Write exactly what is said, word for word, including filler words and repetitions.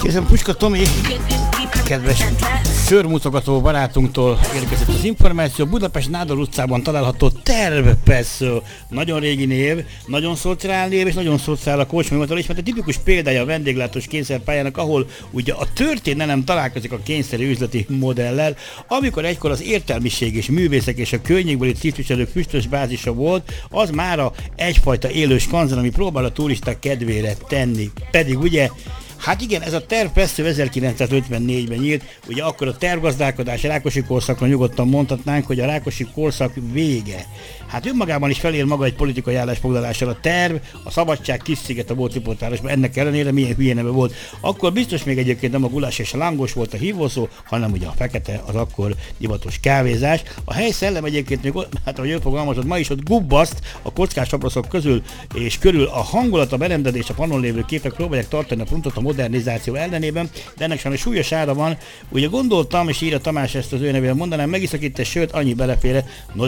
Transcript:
Kérdezem, Puska Tomi, kedves sörmutogató barátunktól érkezett az információ. Budapest Nádor utcában található Tervpessző. Nagyon régi név, nagyon szociál név, és nagyon szociál a kocsmaimatal is, mert egy tipikus példája a vendéglátós kényszerpályának, ahol ugye a történelem találkozik a kényszerű üzleti modellel, amikor egykor az értelmiség és művészek és a környékbeli tisztviselők füstös bázisa volt, az mára egyfajta élő skanzen, ami próbál a turisták kedvére tenni. Pedig ugye, hát igen, ez a Tervpessző ezerkilencszázötvennégyben nyílt, ugye akkor a tervgazdálkodás Rákosi korszakra nyugodtan mondhatnánk, hogy a Rákosi korszak vége. Hát önmagában is felér maga egy politikai állásfoglalással a terv, a szabadság kis sziget a volt riportárosban, ennek ellenére milyen hülye neve volt. Akkor biztos még egyébként nem a gulás és a lángos volt a hívószó, hanem ugye a fekete, az akkor divatos kávézás. A hely szellem egyébként még, hát ahogy ő fogalmazott, ma is ott gubbaszt a kockás abraszok közül és körül a hangulat, a berendezés, a panon lévő képek próbálják tartani a frontot a modernizáció ellenében, de ennek sajnos súlyos ára van. Ugye gondoltam, és írja Tamás ezt az ő nevében mondanám, megiszak itt egy sört, annyi belefér, no